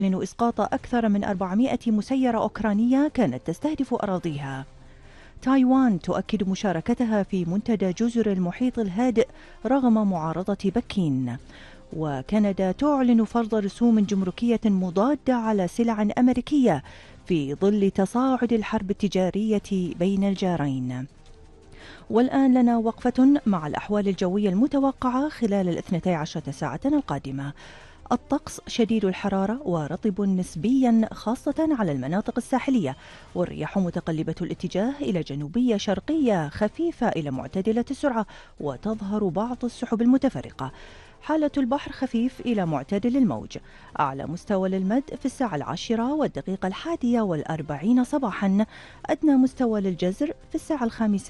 إسقاط أكثر من 400 مسيرة أوكرانية كانت تستهدف أراضيها. تايوان تؤكد مشاركتها في منتدى جزر المحيط الهادئ رغم معارضة بكين. وكندا تعلن فرض رسوم جمركية مضادة على سلع أمريكية في ظل تصاعد الحرب التجارية بين الجارين. والآن لنا وقفة مع الأحوال الجوية المتوقعة خلال 12 ساعة القادمة. الطقس شديد الحرارة ورطب نسبيا خاصة على المناطق الساحلية، والرياح متقلبة الاتجاه إلى جنوبية شرقية خفيفة إلى معتدلة السرعة، وتظهر بعض السحب المتفرقة. حالة البحر خفيف إلى معتدل الموج. أعلى مستوى للمد في الساعة 10:41 صباحا. أدنى مستوى للجزر في الساعة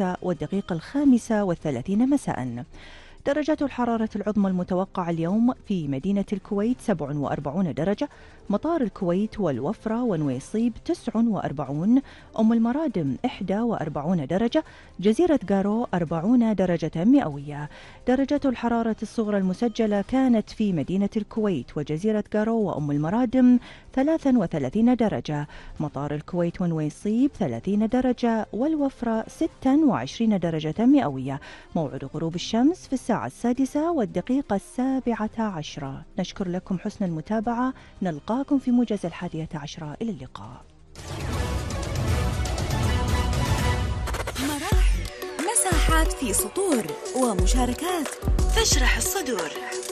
5:35 مساء. درجات الحرارة العظمى المتوقعة اليوم في مدينة الكويت 47 درجة، مطار الكويت والوفرة ونويصيب 49، أم المرادم 41 درجة، جزيرة قارو 40 درجة مئوية. درجات الحرارة الصغرى المسجلة كانت في مدينة الكويت وجزيرة قارو وأم المرادم 33 درجة، مطار الكويت ونويصيب 30 درجة، والوفرة 26 درجة مئوية. موعد غروب الشمس في الساعة 6:17. نشكر لكم حسن المتابعة، نلقاكم في موجز 11. إلى اللقاء. مراحل، مساحات في سطور ومشاركات تشرح الصدور.